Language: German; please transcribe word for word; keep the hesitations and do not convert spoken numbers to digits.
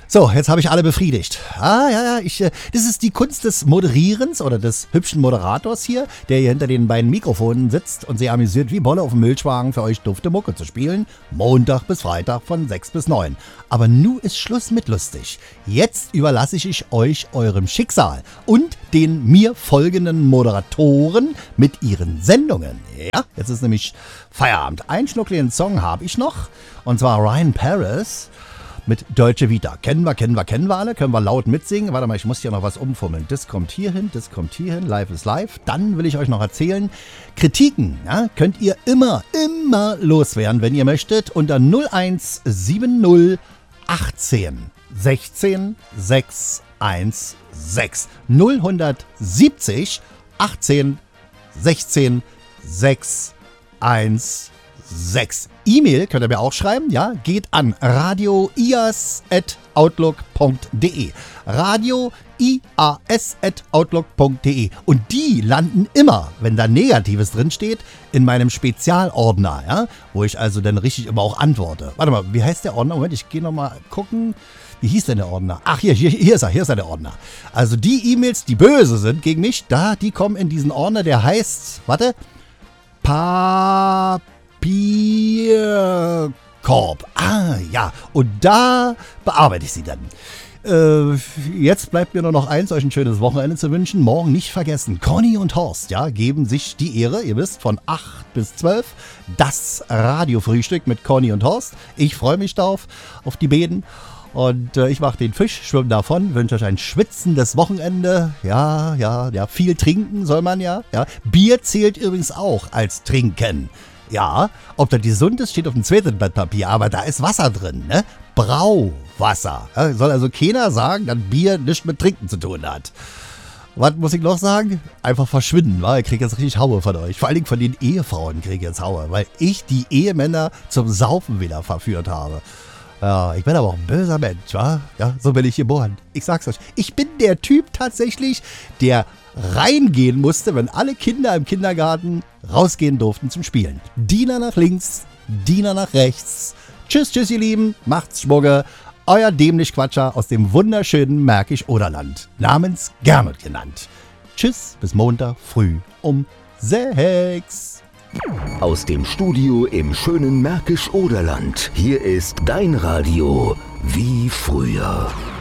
So, jetzt habe ich alle befriedigt. Ah, ja, ja, ich, äh, das ist die Kunst des Moderierens oder des hübschen Moderators hier, der hier hinter den beiden Mikrofonen sitzt und sehr amüsiert wie Bolle auf dem Milchwagen für euch dufte Mucke zu spielen. Montag bis Freitag von sechs bis neun. Aber nu ist Schluss mit lustig. Jetzt überlasse ich euch eurem Schicksal und den mir folgenden Moderatoren mit ihren Sendungen. Ja, jetzt ist nämlich Feierabend. Einen schnuckligen Song habe ich noch, und zwar Ryan Paris mit Deutsche Vita. Kennen wir, kennen wir, kennen wir alle. Können wir laut mitsingen. Warte mal, ich muss hier noch was umfummeln. Das kommt hier hin, das kommt hier hin. Live ist live. Dann will ich euch noch erzählen, Kritiken ja, könnt ihr immer, immer loswerden, wenn ihr möchtet. Unter null eins sieben null achtzehn sechzehn sechshundertsechzehn. null siebzig achtzehn sechzehn sechshundertsechzehn. sechs. E-Mail könnt ihr mir auch schreiben, ja, geht an radio ias at outlook punkt de. radio ias at outlook punkt de. Und die landen immer, wenn da Negatives drin steht, in meinem Spezialordner, ja, wo ich also dann richtig immer auch antworte. Warte mal, wie heißt der Ordner? Moment, ich gehe nochmal gucken. Wie hieß denn der Ordner? Ach, hier, hier, hier ist er, hier ist er, der Ordner. Also die E-Mails, die böse sind gegen mich, da, die kommen in diesen Ordner, der heißt, warte, Pa... Papierkorb. Ah, ja. Und da bearbeite ich sie dann. Äh, jetzt bleibt mir nur noch eins, euch ein schönes Wochenende zu wünschen. Morgen nicht vergessen, Conny und Horst, ja, geben sich die Ehre, ihr wisst, von acht bis zwölf, das Radiofrühstück mit Conny und Horst. Ich freue mich darauf, auf die beiden. Und äh, ich mache den Fisch, schwimme davon, wünsche euch ein schwitzendes Wochenende. Ja, ja, ja, viel trinken soll man ja. ja. Bier zählt übrigens auch als Trinken. Ja, ob das gesund ist, steht auf dem zweiten Blatt Papier, aber da ist Wasser drin, ne? Brauwasser. Ja, soll also keiner sagen, dass Bier nichts mit Trinken zu tun hat. Was muss ich noch sagen? Einfach verschwinden, wa? Ich kriege jetzt richtig Haue von euch. Vor allen Dingen von den Ehefrauen kriege ich jetzt Haue, weil ich die Ehemänner zum Saufen wieder verführt habe. Ja, ich bin aber auch ein böser Mensch, wa? Ja, so bin ich geboren. Ich sag's euch. Ich bin der Typ tatsächlich, der reingehen musste, wenn alle Kinder im Kindergarten rausgehen durften zum Spielen. Diener nach links, Diener nach rechts. Tschüss, tschüss, ihr Lieben. Macht's Schmugge. Euer Dämlich-Quatscher aus dem wunderschönen Märkisch-Oderland. Namens Gernot genannt. Tschüss, bis Montag früh um sechs. Aus dem Studio im schönen Märkisch-Oderland. Hier ist dein Radio wie früher.